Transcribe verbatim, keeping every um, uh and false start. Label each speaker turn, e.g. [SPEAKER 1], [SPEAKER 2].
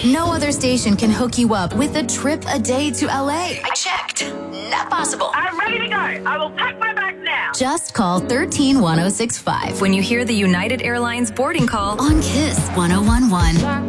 [SPEAKER 1] No other station can hook you up with a trip a day to L A.
[SPEAKER 2] I checked. Not possible.
[SPEAKER 3] I'm ready to go. I will pack my bags now.
[SPEAKER 1] Just call one three one zero six five
[SPEAKER 4] when you hear the United Airlines boarding call
[SPEAKER 1] on Kiss one oh one one.